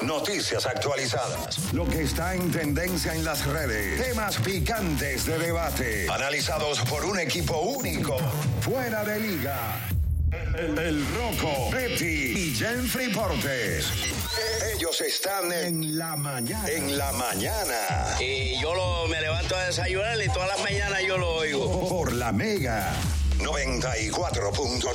Noticias actualizadas. Lo que está en tendencia en las redes. Temas picantes de debate. Analizados por un equipo único. Fuera de liga. El Rocco, Betty y Jenfrey Portes. Ellos están en la mañana. En la mañana. Y yo me levanto a desayunar y todas las mañanas yo lo oigo. Por la Mega 94.9.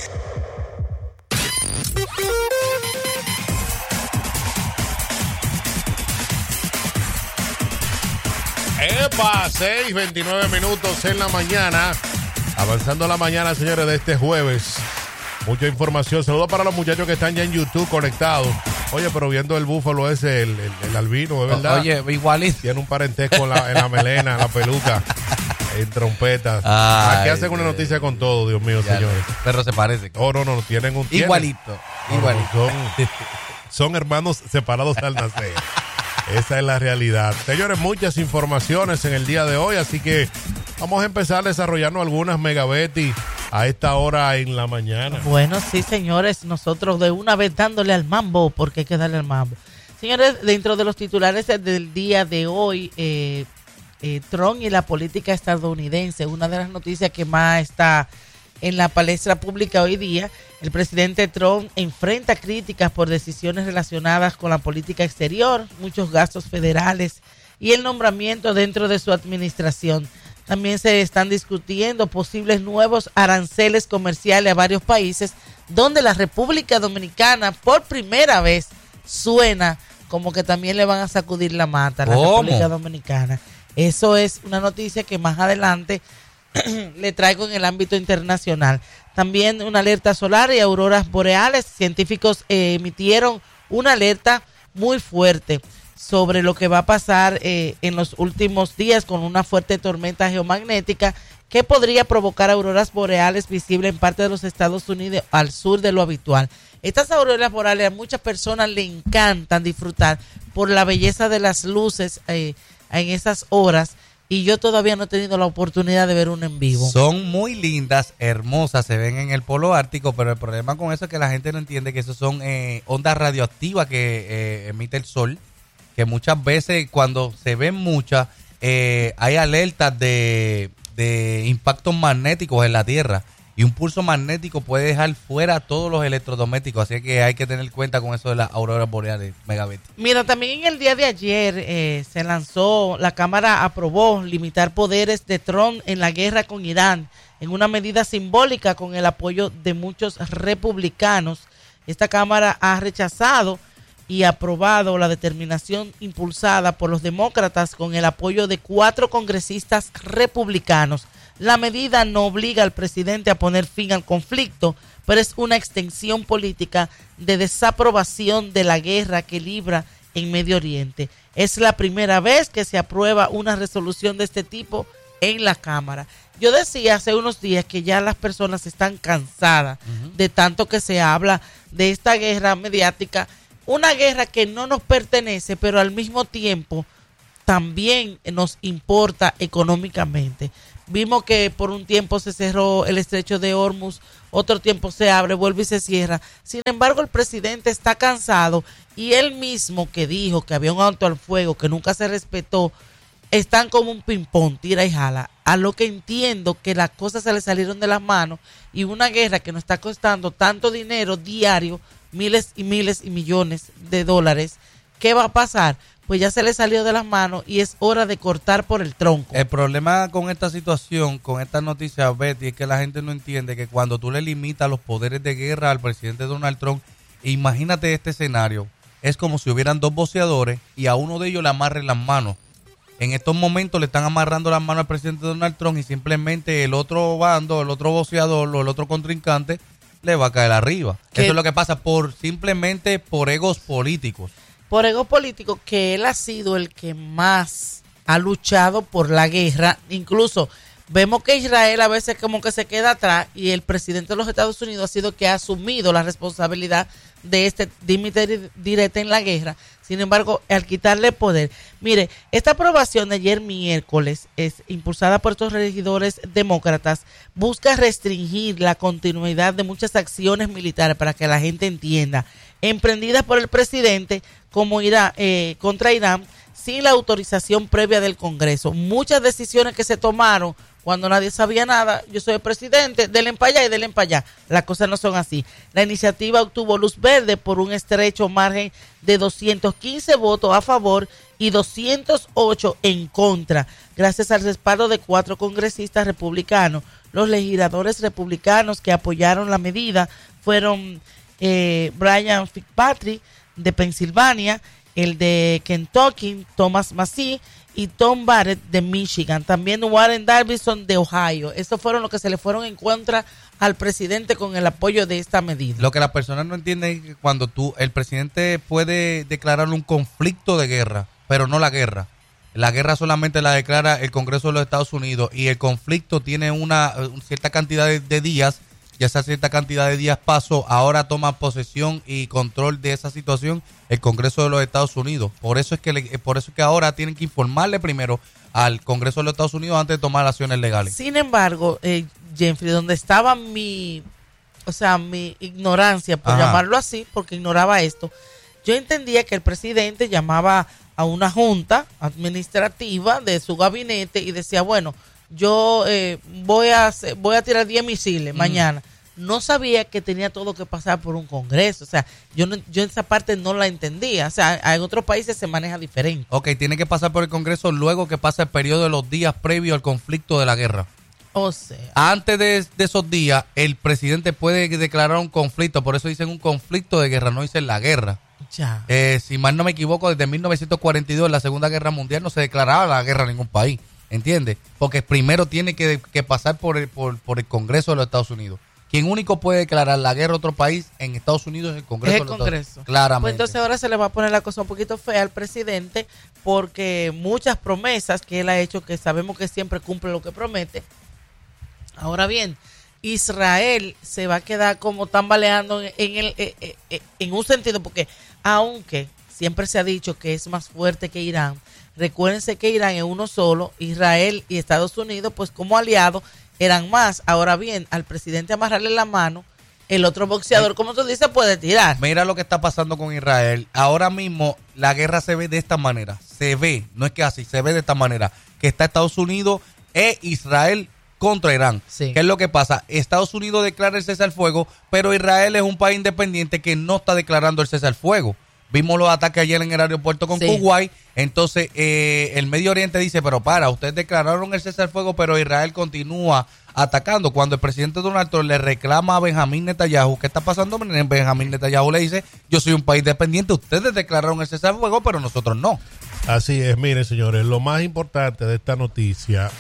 ¡Epa! 6:29 minutos en la mañana. Avanzando la mañana, señores, de este jueves. Mucha información. Saludos para los muchachos que están ya en YouTube conectados. Oye, pero viendo el búfalo ese, el albino, ¿es verdad? Oye, igualito. Tiene un parentesco en la melena, en la peluca, en trompetas. Aquí hacen una noticia con todo, Dios mío, señores. Pero se parece. Oh, no, tienen un... Igualito. Son hermanos separados al nacer. Esa es la realidad. Señores, muchas informaciones en el día de hoy, así que vamos a empezar desarrollando algunas, Megabetty, a esta hora en la mañana. Bueno, sí, señores, nosotros de una vez dándole al mambo, porque hay que darle al mambo. Señores, dentro de los titulares del día de hoy, Trump y la política estadounidense, una de las noticias que más está en la palestra pública hoy día. El presidente Trump enfrenta críticas por decisiones relacionadas con la política exterior, muchos gastos federales y el nombramiento dentro de su administración. También se están discutiendo posibles nuevos aranceles comerciales a varios países, donde la República Dominicana por primera vez suena como que también le van a sacudir la mata a la República Dominicana. Eso es una noticia que más adelante le traigo en el ámbito internacional. También una alerta solar y auroras boreales. Científicos emitieron una alerta muy fuerte sobre lo que va a pasar en los últimos días con una fuerte tormenta geomagnética que podría provocar auroras boreales visibles en parte de los Estados Unidos al sur de lo habitual. Estas auroras boreales a muchas personas le encantan disfrutar por la belleza de las luces en esas horas. Y yo todavía no he tenido la oportunidad de ver una en vivo. Son muy lindas, hermosas, se ven en el polo ártico, pero el problema con eso es que la gente no entiende que eso son ondas radioactivas que emite el sol, que muchas veces cuando se ven muchas, hay alertas de impactos magnéticos en la Tierra. Y un pulso magnético puede dejar fuera todos los electrodomésticos. Así que hay que tener cuenta con eso de las auroras boreales, Megabetty. Mira, también en el día de ayer se lanzó, la Cámara aprobó limitar poderes de Trump en la guerra con Irán, en una medida simbólica con el apoyo de muchos republicanos. Esta Cámara ha rechazado y aprobado la determinación impulsada por los demócratas con el apoyo de 4 congresistas republicanos. La medida no obliga al presidente a poner fin al conflicto, pero es una extensión política de desaprobación de la guerra que libra en Medio Oriente. Es la primera vez que se aprueba una resolución de este tipo en la Cámara. Yo decía hace unos días que ya las personas están cansadas de tanto que se habla de esta guerra mediática, una guerra que no nos pertenece, pero al mismo tiempo también nos importa económicamente. Vimos que por un tiempo se cerró el estrecho de Hormuz, otro tiempo se abre, vuelve y se cierra. Sin embargo, el presidente está cansado y él mismo que dijo que había un alto al fuego que nunca se respetó, están como un ping-pong, tira y jala. A lo que entiendo que las cosas se le salieron de las manos y una guerra que nos está costando tanto dinero diario, miles y millones de dólares, ¿qué va a pasar? Pues ya se le salió de las manos y es hora de cortar por el tronco. El problema con esta situación, con esta noticia, Betty, es que la gente no entiende que cuando tú le limitas los poderes de guerra al presidente Donald Trump, imagínate este escenario, es como si hubieran 2 boxeadores y a uno de ellos le amarren las manos. En estos momentos le están amarrando las manos al presidente Donald Trump y simplemente el otro bando, el otro boxeador o el otro contrincante le va a caer arriba. Eso es lo que pasa simplemente por egos políticos. Por ego político, que él ha sido el que más ha luchado por la guerra. Incluso vemos que Israel a veces como que se queda atrás y el presidente de los Estados Unidos ha sido que ha asumido la responsabilidad de este límite directo en la guerra. Sin embargo, al quitarle poder, mire, esta aprobación de ayer miércoles es impulsada por estos regidores demócratas, busca restringir la continuidad de muchas acciones militares para que la gente entienda. emprendidas por el presidente como contra Irán sin la autorización previa del Congreso. Muchas decisiones que se tomaron cuando nadie sabía nada, yo soy el presidente, denle para allá y denle para allá. Las cosas no son así. La iniciativa obtuvo luz verde por un estrecho margen de 215 votos a favor y 208 en contra, gracias al respaldo de 4 congresistas republicanos. Los legisladores republicanos que apoyaron la medida fueron Brian Fitzpatrick de Pensilvania, el de Kentucky, Thomas Massie, y Tom Barrett de Michigan. También Warren Davidson de Ohio. Estos fueron los que se le fueron en contra al presidente con el apoyo de esta medida. Lo que las personas no entienden es que cuando el presidente puede declarar un conflicto de guerra, pero no la guerra. La guerra solamente la declara el Congreso de los Estados Unidos y el conflicto tiene una cierta cantidad de días. Ya esa cierta cantidad de días pasó, ahora toma posesión y control de esa situación el Congreso de los Estados Unidos. Por eso es que ahora tienen que informarle primero al Congreso de los Estados Unidos antes de tomar acciones legales. Sin embargo, Jeffrey, donde estaba mi ignorancia, por llamarlo así, porque ignoraba esto, yo entendía que el presidente llamaba a una junta administrativa de su gabinete y decía, bueno, yo voy a tirar 10 misiles mañana. No sabía que tenía todo que pasar por un congreso. O sea, yo esa parte no la entendía. O sea, en otros países se maneja diferente. Ok, tiene que pasar por el Congreso luego que pasa el periodo de los días previos al conflicto de la guerra. O sea, antes de esos días, el presidente puede declarar un conflicto. Por eso dicen un conflicto de guerra, no dicen la guerra. Ya. Si mal no me equivoco, desde 1942, en la Segunda Guerra Mundial, no se declaraba la guerra en ningún país. ¿Entiendes? Porque primero tiene que pasar por el Congreso de los Estados Unidos. Quien único puede declarar la guerra a otro país en Estados Unidos es el Congreso. Es el Congreso. Claramente. Pues entonces ahora se le va a poner la cosa un poquito fea al presidente porque muchas promesas que él ha hecho, que sabemos que siempre cumple lo que promete. Ahora bien, Israel se va a quedar como tambaleando en un sentido, porque aunque siempre se ha dicho que es más fuerte que Irán, recuérdense que Irán es uno solo, Israel y Estados Unidos, pues como aliados eran más. Ahora bien, al presidente amarrarle la mano, el otro boxeador, como tú dices, puede tirar. Mira lo que está pasando con Israel. Ahora mismo la guerra se ve de esta manera. Se ve, no es que así, se ve de esta manera. Que está Estados Unidos e Israel contra Irán. Sí. ¿Qué es lo que pasa? Estados Unidos declara el cese al fuego, pero Israel es un país independiente que no está declarando el cese al fuego. Vimos los ataques ayer en el aeropuerto con Kuwait. Entonces, el Medio Oriente dice, pero ustedes declararon el cese al fuego, pero Israel continúa atacando. Cuando el presidente Donald Trump le reclama a Benjamín Netanyahu, ¿qué está pasando? Benjamín Netanyahu le dice, yo soy un país dependiente, ustedes declararon el cese al fuego, pero nosotros no. Así es, miren señores, lo más importante de esta noticia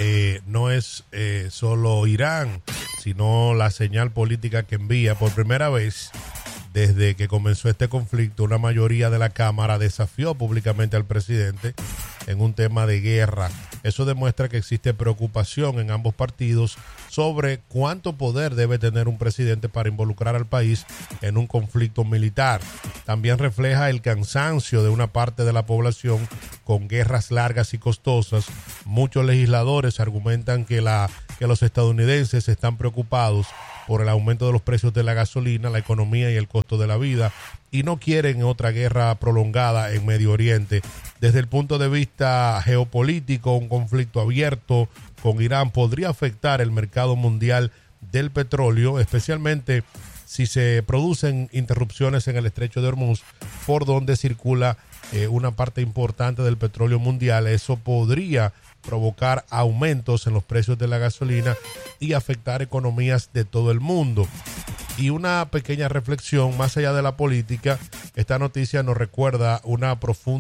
no es solo Irán, sino la señal política que envía por primera vez. Desde que comenzó este conflicto, una mayoría de la Cámara desafió públicamente al presidente en un tema de guerra. Eso demuestra que existe preocupación en ambos partidos sobre cuánto poder debe tener un presidente para involucrar al país en un conflicto militar. También refleja el cansancio de una parte de la población con guerras largas y costosas. Muchos legisladores argumentan que los estadounidenses están preocupados por el aumento de los precios de la gasolina, la economía y el costo de la vida, y no quieren otra guerra prolongada en Medio Oriente. Desde el punto de vista geopolítico, un conflicto abierto con Irán podría afectar el mercado mundial del petróleo, especialmente si se producen interrupciones en el estrecho de Hormuz, por donde circula una parte importante del petróleo mundial. Eso podría provocar aumentos en los precios de la gasolina y afectar economías de todo el mundo. Y una pequeña reflexión, más allá de la política, esta noticia nos recuerda una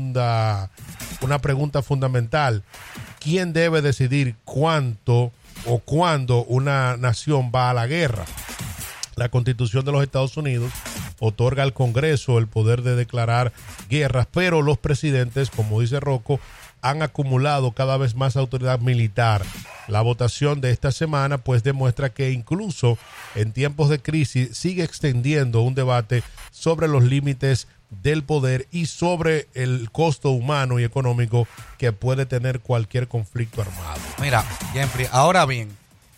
pregunta fundamental. ¿Quién debe decidir cuánto o cuándo una nación va a la guerra? La Constitución de los Estados Unidos otorga al Congreso el poder de declarar guerras, pero los presidentes, como dice Rocco, han acumulado cada vez más autoridad militar. La votación de esta semana pues demuestra que incluso en tiempos de crisis sigue extendiendo un debate sobre los límites del poder y sobre el costo humano y económico que puede tener cualquier conflicto armado. Mira, Jeffrey, ahora bien,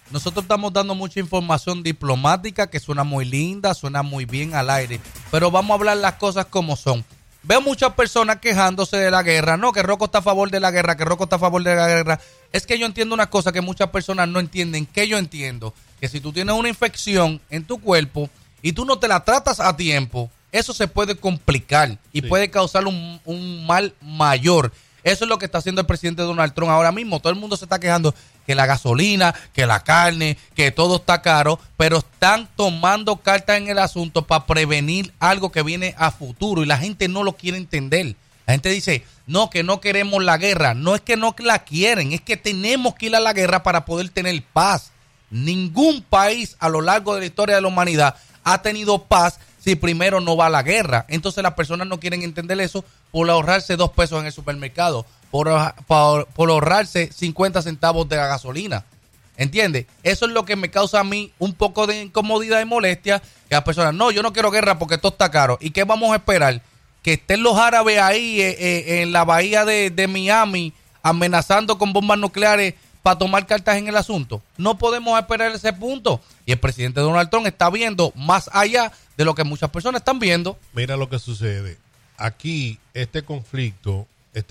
nosotros estamos dando mucha información diplomática que suena muy linda, suena muy bien al aire, pero vamos a hablar las cosas como son. Veo muchas personas quejándose de la guerra, no, que Rocco está a favor de la guerra, que Rocco está a favor de la guerra. Es que yo entiendo una cosa que muchas personas no entienden, que yo entiendo, que si tú tienes una infección en tu cuerpo y tú no te la tratas a tiempo, eso se puede complicar y puede causar un mal mayor. Eso es lo que está haciendo el presidente Donald Trump ahora mismo. Todo el mundo se está quejando que la gasolina, que la carne, que todo está caro, pero están tomando cartas en el asunto para prevenir algo que viene a futuro y la gente no lo quiere entender. La gente dice, no, que no queremos la guerra. No es que no la quieren, es que tenemos que ir a la guerra para poder tener paz. Ningún país a lo largo de la historia de la humanidad ha tenido paz si primero no va a la guerra. Entonces las personas no quieren entender eso por ahorrarse 2 pesos en el supermercado, por ahorrarse 50 centavos de la gasolina. ¿Entiendes? Eso es lo que me causa a mí un poco de incomodidad y molestia, que las personas, no, yo no quiero guerra porque todo está caro. ¿Y qué vamos a esperar? Que estén los árabes ahí en la bahía de Miami amenazando con bombas nucleares para tomar cartas en el asunto. No podemos esperar ese punto. Y el presidente Donald Trump está viendo más allá de lo que muchas personas están viendo. Mira lo que sucede. Aquí, este conflicto,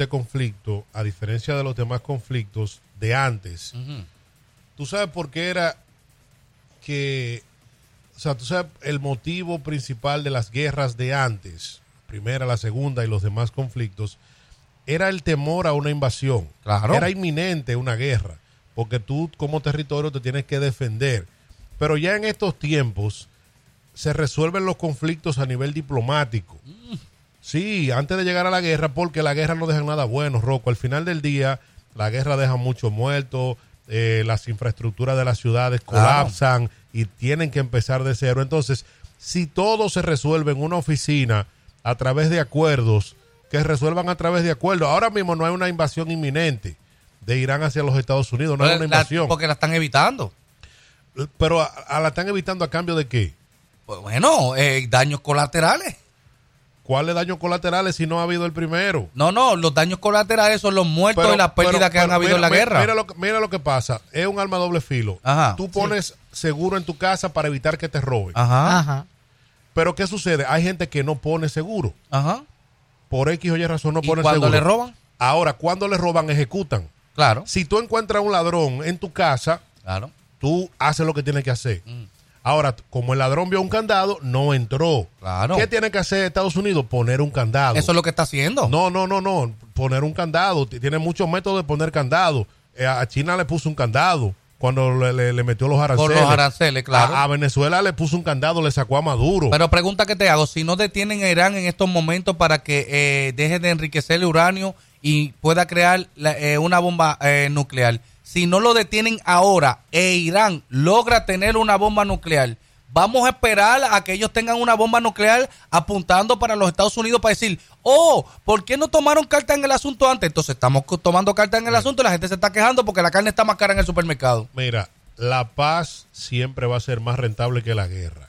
a diferencia de los demás conflictos de antes, ¿tú sabes por qué era que, o sea, tú sabes el motivo principal de las guerras de antes, primera, la segunda y los demás conflictos, era el temor a una invasión? Claro. Era inminente una guerra, porque tú como territorio te tienes que defender. Pero ya en estos tiempos se resuelven los conflictos a nivel diplomático. Sí, antes de llegar a la guerra, porque la guerra no deja nada bueno, Rocco. Al final del día, la guerra deja muchos muertos, las infraestructuras de las ciudades colapsan y tienen que empezar de cero. Entonces, si todo se resuelve en una oficina a través de acuerdos, que resuelvan a través de acuerdos. Ahora mismo no hay una invasión inminente de Irán hacia los Estados Unidos, no hay una invasión. Porque la están evitando. Pero la están evitando ¿a cambio de qué? Pues bueno, daños colaterales. ¿Cuáles daños colaterales si no ha habido el primero? No, los daños colaterales son los muertos y las pérdidas que han habido en la guerra. Mira lo que pasa, es un arma doble filo. Ajá, tú pones seguro en tu casa para evitar que te roben. Ajá. Pero ¿qué sucede? Hay gente que no pone seguro. Ajá. Por X o Y razón no pone seguro. ¿Y cuando le roban? Ahora, cuando le roban, ejecutan. Claro. Si tú encuentras un ladrón en tu casa, claro, tú haces lo que tienes que hacer. Ahora, como el ladrón vio un candado, no entró. Claro. ¿Qué tiene que hacer Estados Unidos? Poner un candado. Eso es lo que está haciendo. No. Poner un candado. Tiene muchos métodos de poner candado. A China le puso un candado cuando le metió los aranceles. Por los aranceles, claro. A Venezuela le puso un candado, le sacó a Maduro. Pero pregunta que te hago, si no detienen a Irán en estos momentos para que deje de enriquecer el uranio y pueda crear una bomba nuclear, si no lo detienen ahora Irán logra tener una bomba nuclear, vamos a esperar a que ellos tengan una bomba nuclear apuntando para los Estados Unidos para decir, ¿por qué no tomaron carta en el asunto antes? Entonces estamos tomando carta en el asunto y la gente se está quejando porque la carne está más cara en el supermercado. Mira, la paz siempre va a ser más rentable que la guerra.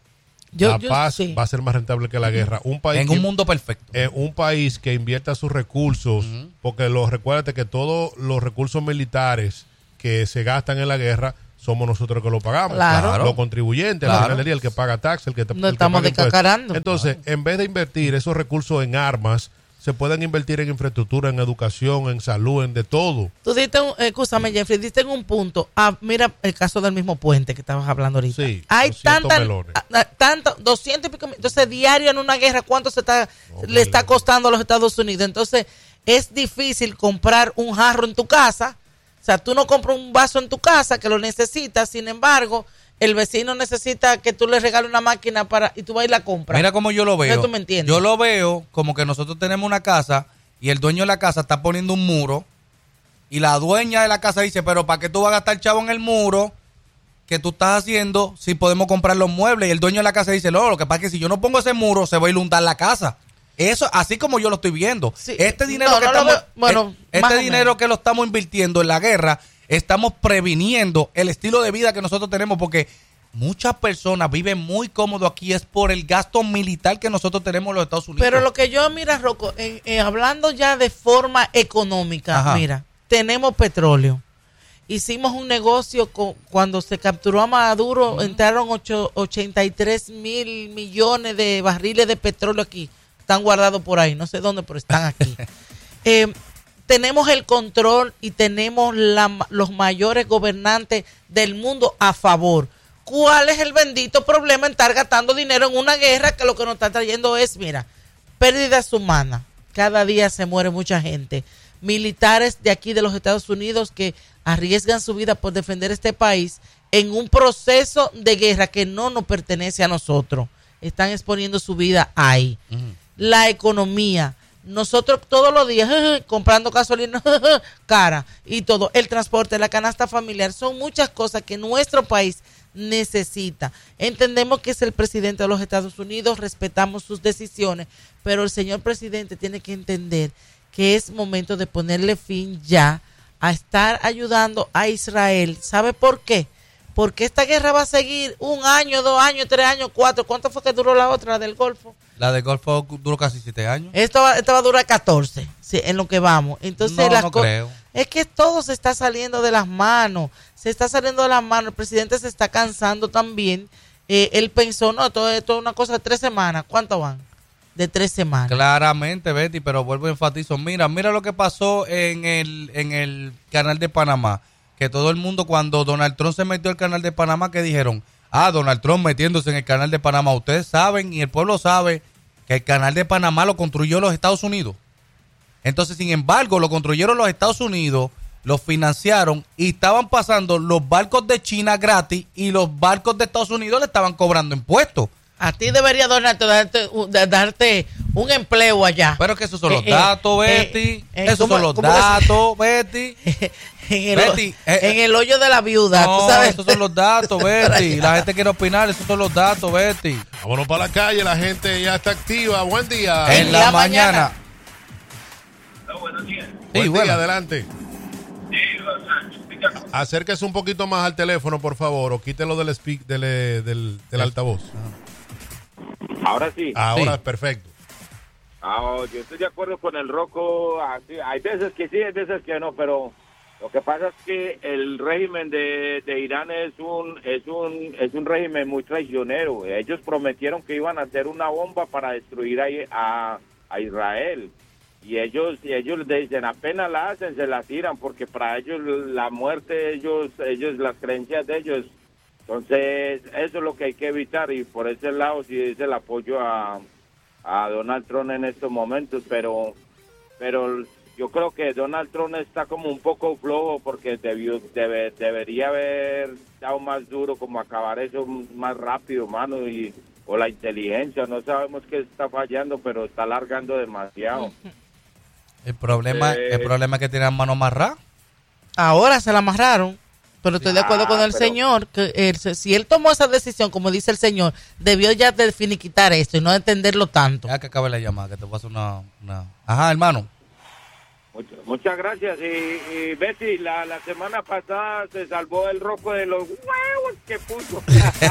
La paz va a ser más rentable que la guerra. Un país en un mundo perfecto. Un país que invierta sus recursos, porque recuérdate que todos los recursos militares que se gastan en la guerra somos nosotros que lo pagamos. Claro. Los contribuyentes, al final del día, el que paga taxes, el que no estamos decacarando. Entonces, en vez de invertir esos recursos en armas, se pueden invertir en infraestructura, en educación, en salud, en de todo. Tú diste, escúchame Jeffrey, diste en un punto, mira el caso del mismo puente que estabas hablando ahorita. Sí, hay tanto, 200 y pico, entonces diario en una guerra, ¿cuánto le está costando a los Estados Unidos? Entonces, es difícil comprar un jarro en tu casa, o sea, tú no compras un vaso en tu casa que lo necesitas, sin embargo, el vecino necesita que tú le regales una máquina y tú vas y la compras. Mira cómo yo lo veo. ¿Tú me entiendes? Yo lo veo como que nosotros tenemos una casa y el dueño de la casa está poniendo un muro y la dueña de la casa dice, pero ¿para qué tú vas a gastar chavo en el muro que tú estás haciendo si podemos comprar los muebles? Y el dueño de la casa dice, no, lo que pasa es que si yo no pongo ese muro se va a inundar la casa. Eso, así como yo lo estoy viendo. Sí. Este dinero dinero que lo estamos invirtiendo en la guerra, estamos previniendo el estilo de vida que nosotros tenemos, porque muchas personas viven muy cómodos aquí es por el gasto militar que nosotros tenemos en los Estados Unidos. Pero lo que yo, mira, Rocco, hablando ya de forma económica, mira, tenemos petróleo. hicimos un negocio cuando se capturó a Maduro, entraron 83 mil millones de barriles de petróleo aquí. Están guardados por ahí, no sé dónde, pero están aquí. Tenemos el control y tenemos los mayores gobernantes del mundo a favor. ¿Cuál es el bendito problema en estar gastando dinero en una guerra que lo que nos está trayendo es, mira, pérdidas humanas? Cada día se muere mucha gente. Militares de aquí de los Estados Unidos que arriesgan su vida por defender este país en un proceso de guerra que no nos pertenece a nosotros. Están exponiendo su vida ahí. La economía. Nosotros todos los días comprando gasolina cara y todo. El transporte, la canasta familiar. Son muchas cosas que nuestro país necesita. Entendemos que es el presidente de los Estados Unidos, respetamos sus decisiones, pero el señor presidente tiene que entender que es momento de ponerle fin ya a estar ayudando a Israel. ¿Sabe por qué? Porque esta guerra va a seguir 1 año, 2 años, 3 años, 4. ¿Cuánto fue que duró la otra, la del Golfo? La del Golfo duró casi 7 años. Esta va a durar 14, sí, en lo que vamos. Entonces, no creo. Es que todo se está saliendo de las manos. Se está saliendo de las manos. El presidente se está cansando también. Él pensó, no, todo esto es una cosa de 3 semanas. ¿Cuánto van? De 3 semanas. Claramente, Betty, pero vuelvo a enfatizar. Mira lo que pasó en el canal de Panamá. Que todo el mundo, cuando Donald Trump se metió al canal de Panamá, que dijeron, Donald Trump metiéndose en el canal de Panamá. Ustedes saben y el pueblo sabe que el canal de Panamá lo construyó los Estados Unidos. Entonces, sin embargo, lo construyeron los Estados Unidos, lo financiaron y estaban pasando los barcos de China gratis y los barcos de Estados Unidos le estaban cobrando impuestos. A ti debería darte un empleo allá. Pero que esos son los datos, Betty. Esos son los datos, Betty. En el hoyo de la viuda, no, ¿tú sabes? Esos son los datos, Betty. La gente quiere opinar, esos son los datos, Betty. Vámonos para la calle, la gente ya está activa. Buen día. En la mañana. Buenos días. Sí, Buen día, adelante. Acérquese un poquito más al teléfono, por favor, o quítelo del altavoz. Ahora sí. Ahora Sí. es perfecto. Yo estoy de acuerdo con el Rocco. Hay veces que sí, hay veces que no, pero lo que pasa es que el régimen de Irán es un régimen muy traicionero. Ellos prometieron que iban a hacer una bomba para destruir a Israel. Y ellos dicen, apenas la hacen, se la tiran, porque para ellos la muerte, ellos las creencias de ellos. Entonces, eso es lo que hay que evitar, y por ese lado sí es el apoyo a Donald Trump en estos momentos, pero yo creo que Donald Trump está como un poco flojo, porque debería haber dado más duro, como acabar eso más rápido, mano, o la inteligencia, no sabemos qué está fallando, pero está alargando demasiado. El problema es que tienen mano amarrada. Ahora se la amarraron. Pero estoy de acuerdo con el señor, que si él tomó esa decisión, como dice el señor, debió ya de finiquitar esto y no entenderlo tanto. Ya que acabe la llamada, que te voy a hacer una... Ajá, hermano. Muchas gracias. Y Betty, la semana pasada se salvó el Rocco de los huevos que puso.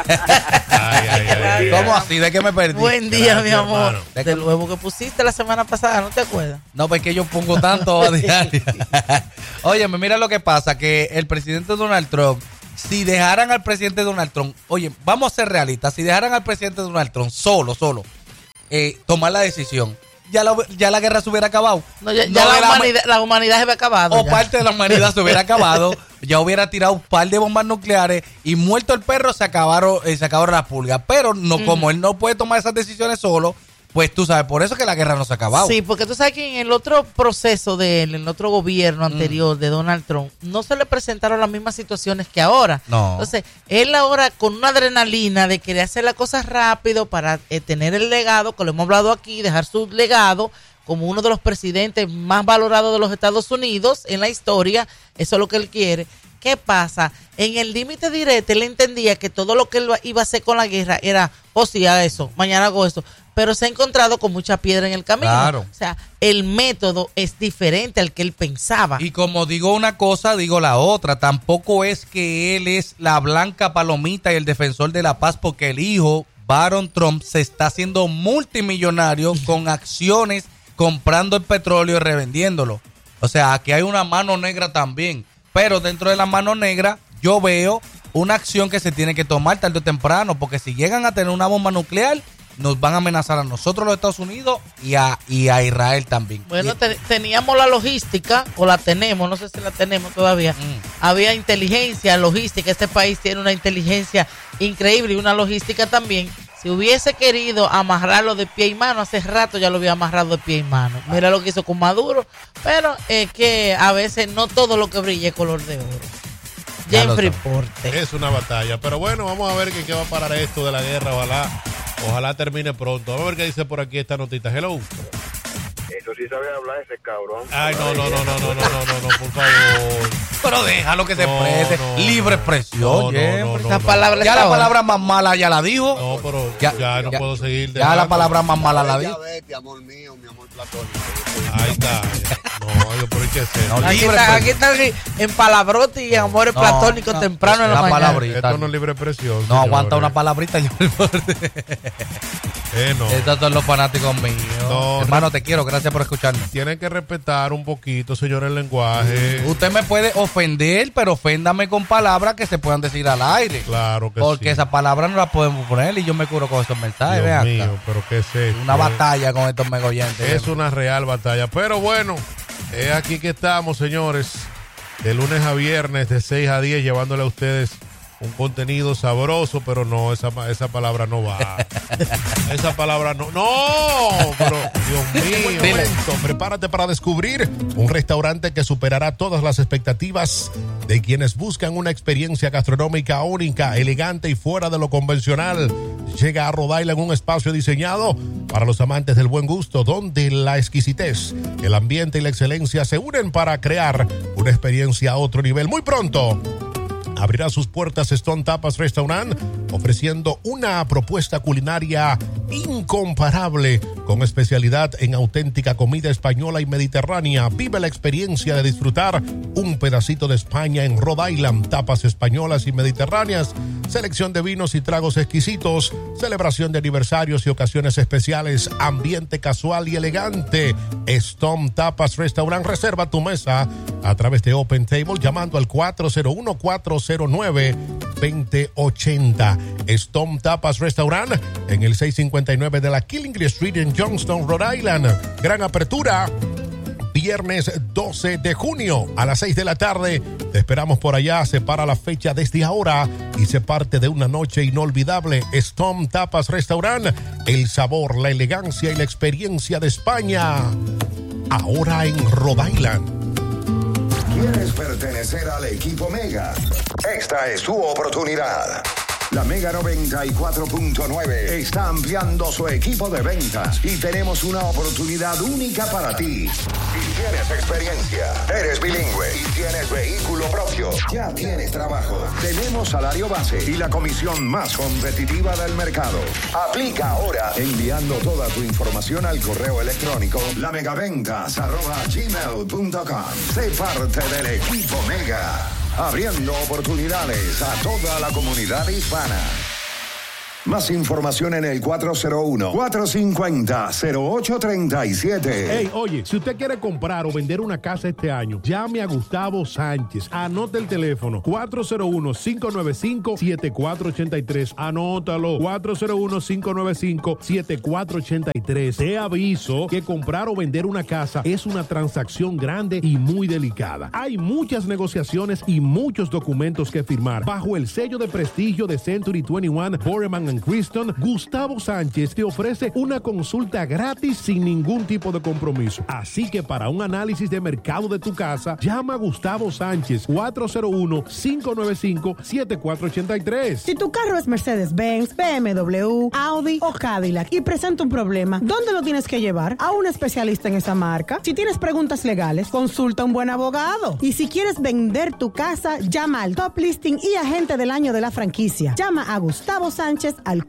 Ay. ¿Cómo así? ¿De qué me perdí? Buen día, Gracias, mi amor. hermano. Del huevo que pusiste la semana pasada, ¿no te acuerdas? No, pues que yo pongo tanto a diario. Óyeme, mira lo que pasa, que el presidente Donald Trump, si dejaran al presidente Donald Trump, oye, vamos a ser realistas, si dejaran al presidente Donald Trump solo, tomar la decisión, ya la guerra se hubiera acabado. No, la humanidad se había acabado. O ya. parte de la humanidad se hubiera acabado, ya hubiera tirado un par de bombas nucleares y muerto el perro se acabaron las pulgas. Pero no, como él no puede tomar esas decisiones solo, pues tú sabes, por eso es que la guerra no se ha acabado. Sí, porque tú sabes que en el otro proceso de él, en el otro gobierno anterior de Donald Trump, no se le presentaron las mismas situaciones que ahora. No. Entonces, él ahora con una adrenalina de querer hacer las cosas rápido para tener el legado, que lo hemos hablado aquí, dejar su legado como uno de los presidentes más valorados de los Estados Unidos en la historia, eso es lo que él quiere. ¿Qué pasa? En el límite directo, él entendía que todo lo que él iba a hacer con la guerra era, sí, haga eso, mañana hago eso. Pero se ha encontrado con mucha piedra en el camino. Claro. O sea, el método es diferente al que él pensaba. Y como digo una cosa, digo la otra. Tampoco es que él es la blanca palomita y el defensor de la paz, porque el hijo, Barron Trump, se está haciendo multimillonario con acciones, comprando el petróleo y revendiéndolo. O sea, aquí hay una mano negra también. Pero dentro de la mano negra, yo veo una acción que se tiene que tomar tarde o temprano, porque si llegan a tener una bomba nuclear, nos van a amenazar a nosotros los Estados Unidos y a Israel también. Bueno, teníamos la logística, o la tenemos, no sé si la tenemos todavía. Había inteligencia, logística. Este país tiene una inteligencia increíble y una logística también. Si hubiese querido amarrarlo de pie y mano, hace rato ya lo había amarrado de pie y mano. Mira lo que hizo con Maduro, pero es que a veces no todo lo que brilla es color de oro. Jeffrey Porte. Es una batalla, pero bueno, vamos a ver qué va a parar esto de la guerra, ojalá termine pronto. Vamos a ver qué dice por aquí esta notita. Hello. Eso sí sabe hablar ese cabrón. Ay, no, por favor. Pero déjalo que se exprese. Libre expresión. La palabra más mala ya la dijo. No, pero ya no puedo seguir. Ya la palabra más mala la dijo. Amor mío, mi amor platónico. Ahí está. No, yo por qué sé. Aquí está en palabrote y amores platónicos temprano en la mañana. Esto no es libre expresión. No, aguanta una palabrita. No. Estos son los fanáticos míos. No, hermano, te quiero, gracias por escucharme. Tienen que respetar un poquito, señor, el lenguaje. Usted me puede ofender, pero oféndame con palabras que se puedan decir al aire. Claro que porque sí. esas palabras no las podemos poner y yo me curo con esos mensajes. Dios mío, pero qué es esto. Una batalla con estos megoyentes. Es una real batalla. Pero bueno, es aquí que estamos, señores. De lunes a viernes, de 6 a 10, llevándole a ustedes un contenido sabroso, pero no, esa palabra no va. Esa palabra no. ¡No! Pero, Dios mío. Momento, prepárate para descubrir un restaurante que superará todas las expectativas de quienes buscan una experiencia gastronómica única, elegante y fuera de lo convencional. Llega a Rhode Island un espacio diseñado para los amantes del buen gusto, donde la exquisitez, el ambiente y la excelencia se unen para crear una experiencia a otro nivel. Muy pronto abrirá sus puertas Stone Tapas Restaurant, ofreciendo una propuesta culinaria incomparable con especialidad en auténtica comida española y mediterránea. Vive la experiencia de disfrutar un pedacito de España en Rhode Island. Tapas españolas y mediterráneas, selección de vinos y tragos exquisitos, celebración de aniversarios y ocasiones especiales, ambiente casual y elegante. Stone Tapas Restaurant. Reserva tu mesa a través de Open Table llamando al 401-409-2080. Stone Tapas Restaurant en el 659 de la Killingley Street en Youngstown, Rhode Island. Gran apertura viernes 12 de junio a las 6 de la tarde. Te esperamos por allá. Separa la fecha desde ahora y se parte de una noche inolvidable. Stone Tapas Restaurant, el sabor, la elegancia y la experiencia de España, ahora en Rhode Island. ¿Quieres pertenecer al equipo Mega? Esta es tu oportunidad. La Mega 94.9 está ampliando su equipo de ventas y tenemos una oportunidad única para ti. Si tienes experiencia, eres bilingüe y tienes vehículo propio, ya tienes trabajo, tenemos salario base y la comisión más competitiva del mercado. Aplica ahora enviando toda tu información al correo electrónico lamegaventas@gmail.com. Sé parte del equipo Mega, abriendo oportunidades a toda la comunidad hispana. Más información en el 401-450-0837. Hey, oye, si usted quiere comprar o vender una casa este año, llame a Gustavo Sánchez. Anote el teléfono 401-595-7483. Anótalo, 401-595-7483. Te aviso que comprar o vender una casa es una transacción grande y muy delicada. Hay muchas negociaciones y muchos documentos que firmar. Bajo el sello de prestigio de Century 21, Boreman Criston, Gustavo Sánchez te ofrece una consulta gratis sin ningún tipo de compromiso. Así que para un análisis de mercado de tu casa, llama a Gustavo Sánchez 401-595-7483. Si tu carro es Mercedes-Benz, BMW, Audi o Cadillac y presenta un problema, ¿dónde lo tienes que llevar? A un especialista en esa marca. Si tienes preguntas legales, consulta a un buen abogado. Y si quieres vender tu casa, llama al Top Listing y Agente del Año de la franquicia. Llama a Gustavo Sánchez al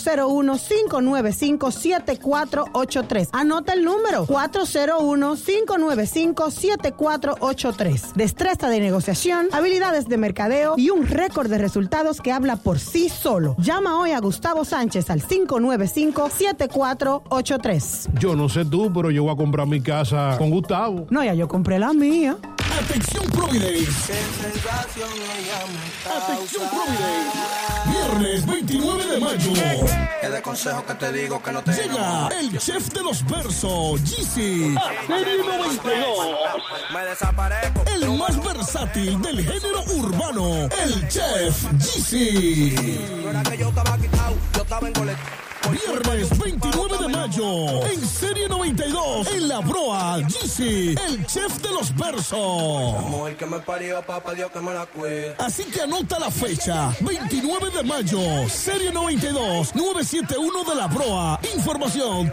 401-595-7483. Anota el número 401-595-7483. Destreza de negociación, habilidades de mercadeo y un récord de resultados que habla por sí solo. Llama hoy a Gustavo Sánchez al 595-7483. Yo no sé tú, pero yo voy a comprar mi casa con Gustavo. No, ya yo compré la mía. Atención Providence. Atención Providence. Viernes 29 de mayo. Es de consejo que te digo que no te llega el chef de los versos, Jeezy. Serie 92. Me desaparezco. El más versátil del género urbano, el chef Jeezy. No era que yo estaba quitado, yo estaba en Viernes 29 de mayo, en Serie 92, en La Broa, Jeezy, el chef de los versos. Mujer que me parió, papá Dios que me la cuide. Así que anota la fecha, 29 de mayo, Serie 92, 971 de La Broa. Información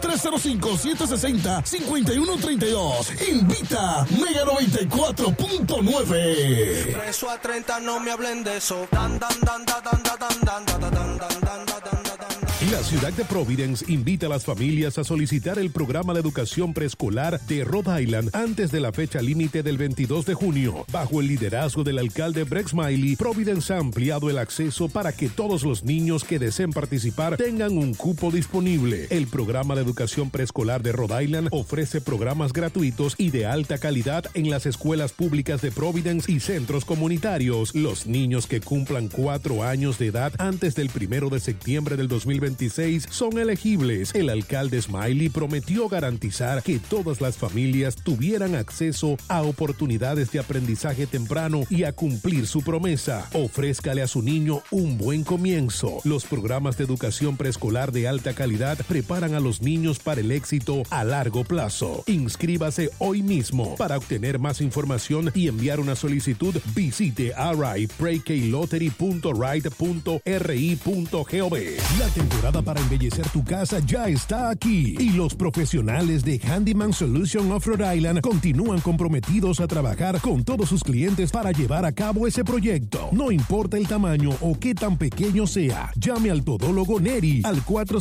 305-760-5132. Invita Mega 94.9. Preso a 30, no me hablen de eso. Dan, dan, dan, dan, dan, dan, dan, dan, dan, dan, dan, dan. La ciudad de Providence invita a las familias a solicitar el programa de educación preescolar de Rhode Island antes de la fecha límite del 22 de junio. Bajo el liderazgo del alcalde Brett Smiley, Providence ha ampliado el acceso para que todos los niños que deseen participar tengan un cupo disponible. El programa de educación preescolar de Rhode Island ofrece programas gratuitos y de alta calidad en las escuelas públicas de Providence y centros comunitarios. Los niños que cumplan 4 años de edad antes del 1 de septiembre del 2026 son elegibles. El alcalde Smiley prometió garantizar que todas las familias tuvieran acceso a oportunidades de aprendizaje temprano y a cumplir su promesa. Ofrézcale a su niño un buen comienzo. Los programas de educación preescolar de alta calidad preparan a los niños para el éxito a largo plazo. Inscríbase hoy mismo. Para obtener más información y enviar una solicitud, visite praykeylottery.ride.ri.gov. La temporada para embellecer tu casa ya está aquí y los profesionales de Handyman Solution of Rhode Island continúan comprometidos a trabajar con todos sus clientes para llevar a cabo ese proyecto. No importa el tamaño o qué tan pequeño sea, llame al todólogo Neri al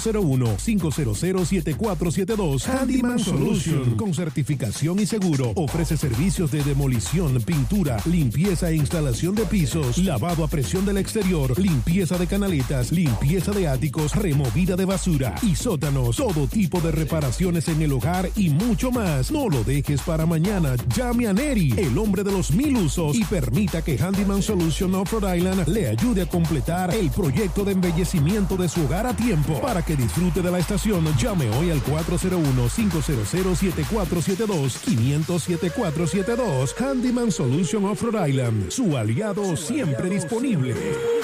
401-500-7472. Handyman Solution, con certificación y seguro, ofrece servicios de demolición, pintura, limpieza e instalación de pisos, lavado a presión del exterior, limpieza de canaletas, limpieza de áticos, removida de basura y sótanos, todo tipo de reparaciones en el hogar y mucho más. No lo dejes para mañana. Llame a Neri, el hombre de los 1000 usos, y permita que Handyman Solution of Rhode Island le ayude a completar el proyecto de embellecimiento de su hogar a tiempo. Para que disfrute de la estación, llame hoy al 401-500-7472, 500-7472. Handyman Solution of Rhode Island, su aliado siempre disponible.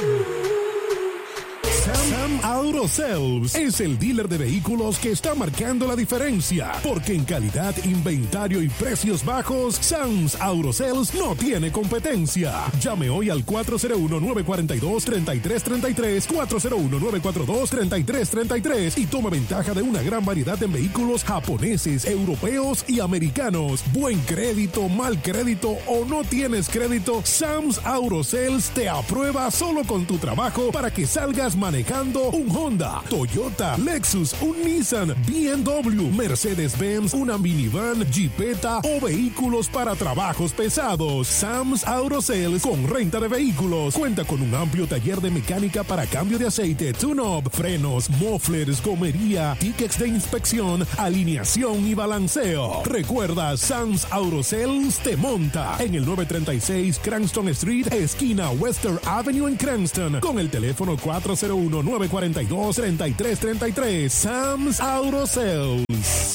Sam Auto Sales es el dealer de vehículos que está marcando la diferencia, porque en calidad, inventario y precios bajos, Sam's Auto Sales no tiene competencia. Llame hoy al 401-942-3333, 401-942-3333 y tome ventaja de una gran variedad en vehículos japoneses, europeos y americanos. Buen crédito, mal crédito o no tienes crédito, Sam's Auto Sales te aprueba solo con tu trabajo para que salgas manejando un Honda, Toyota, Lexus, un Nissan, BMW, Mercedes-Benz, una minivan, Jeepeta o vehículos para trabajos pesados. Sam's Auto Sales con renta de vehículos. Cuenta con un amplio taller de mecánica para cambio de aceite, tune-up, frenos, mufflers, gomería, tickets de inspección, alineación y balanceo. Recuerda, Sam's Auto Sales te monta en el 936 Cranston Street, esquina Western Avenue en Cranston, con el teléfono 401-942-3333. Sam's Auto Sales.